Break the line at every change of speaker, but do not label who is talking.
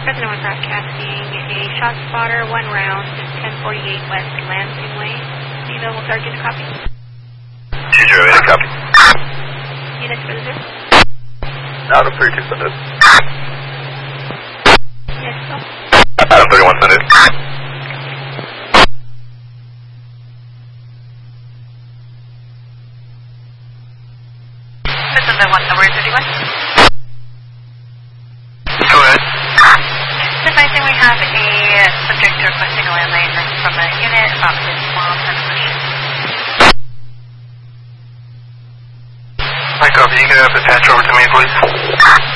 President was broadcasting a shot spotter, 1 round, 1048 West Lansing Way. The available target, copy.
208, copy.
Units for the zoo?
Adam 32 send it.
Yes, so.
Adam 31 send it.
President 1, number 31.
Go ahead.
Advising we have a subject requesting a landline from a unit about his mom and pushing.
Hi, copy. You can have the patch over to me, please.